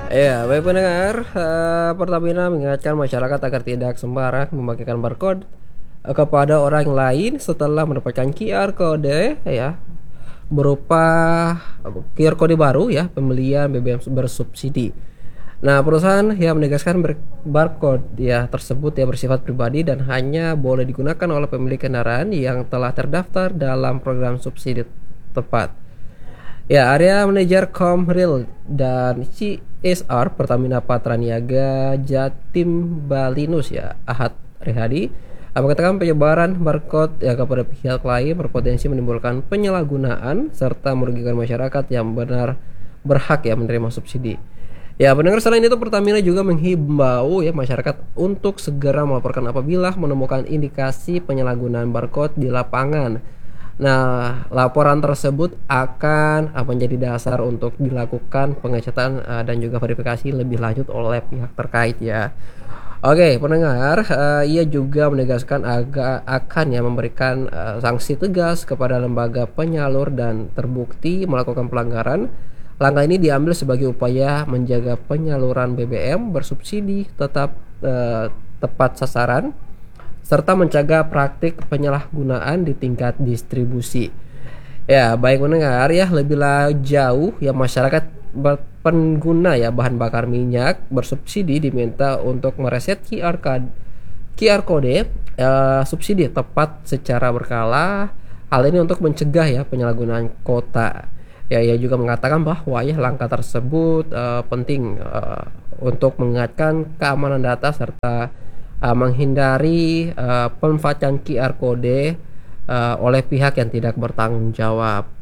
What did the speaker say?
Ya, baik pendengar, Pertamina mengingatkan masyarakat agar tidak sembarang membagikan barcode kepada orang lain setelah mendapatkan QR kode ya berupa QR kode baru ya pembelian BBM bersubsidi. Nah, perusahaan yang menegaskan barcode ya tersebut ya bersifat pribadi dan hanya boleh digunakan oleh pemilik kendaraan yang telah terdaftar dalam program subsidi tepat. Ya, area manajer Komril dan CSR Pertamina Patraniaga Jatim Balinus ya, Ahad Rehadi, mengatakan penyebaran barcode ya kepada pihak lain berpotensi menimbulkan penyalahgunaan serta merugikan masyarakat yang benar berhak ya menerima subsidi. Ya, pendengar, selain itu Pertamina juga menghimbau ya masyarakat untuk segera melaporkan apabila menemukan indikasi penyalahgunaan barcode di lapangan. Nah, laporan tersebut akan menjadi dasar untuk dilakukan pengecekan dan juga verifikasi lebih lanjut oleh pihak terkait ya. Oke, pendengar, ia juga menegaskan akan ya memberikan sanksi tegas kepada lembaga penyalur dan terbukti melakukan pelanggaran. Langkah ini diambil sebagai upaya menjaga penyaluran BBM bersubsidi tetap tepat sasaran serta mencegah praktik penyalahgunaan di tingkat distribusi. Ya, baik mendengar ya, lebih jauh ya masyarakat pengguna ya bahan bakar minyak bersubsidi diminta untuk mereset QR kode subsidi tepat secara berkala. Hal ini untuk mencegah ya penyalahgunaan kota. Ya, ia juga mengatakan bahwa ya langkah tersebut penting untuk mengingatkan keamanan data serta menghindari pemanfaatan QR kode oleh pihak yang tidak bertanggung jawab.